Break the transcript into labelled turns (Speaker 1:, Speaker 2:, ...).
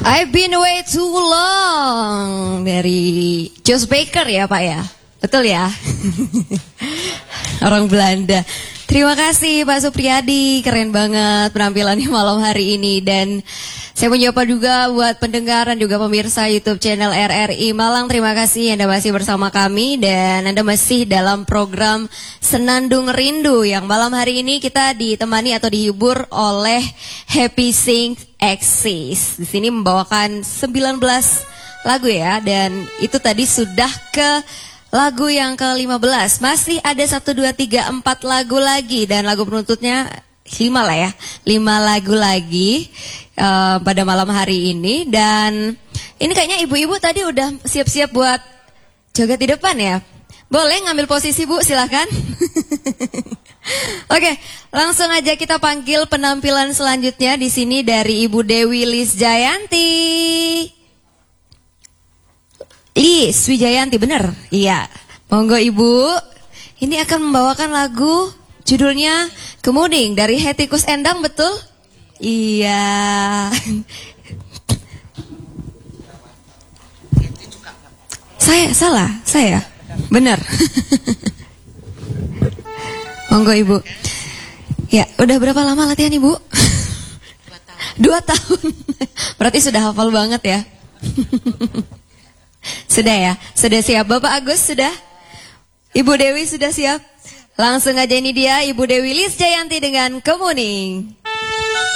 Speaker 1: I've been away too long dari Jos Baker ya Pak ya, betul ya? Orang Belanda. Terima kasih Pak Supriyadi, keren banget penampilannya malam hari ini. Dan saya menyapa juga buat pendengar dan juga pemirsa YouTube channel RRI Malang. Terima kasih Anda masih bersama kami dan Anda masih dalam program Senandung Rindu yang malam hari ini kita ditemani atau dihibur oleh Happy Sing Axis. Di sini membawakan 19 lagu ya, dan itu tadi sudah ke lagu yang ke-15. Masih ada 1, 2, 3, 4 lagu lagi. Dan lagu penuntutnya 5 lah ya, 5 lagu lagi pada malam hari ini. Dan ini kayaknya ibu-ibu tadi udah siap-siap buat joget di depan ya. Boleh ngambil posisi Bu, silahkan. Oke, langsung aja kita panggil penampilan selanjutnya. Di sini dari Ibu Dewi Lisjayanti. Lis Wijayanti, bener? Iya. Monggo Ibu. Ini akan membawakan lagu judulnya Kemuning dari Hetty Koes Endang, betul? Iya. Saya. Bener. Monggo Ibu. Ya, udah berapa lama latihan Ibu? 2 tahun. Berarti sudah hafal banget ya. Sudah ya? Sudah siap? Bapak Agus sudah? Ibu Dewi sudah siap? Langsung aja, ini dia Ibu Dewi Lisjayanti dengan Kemuning.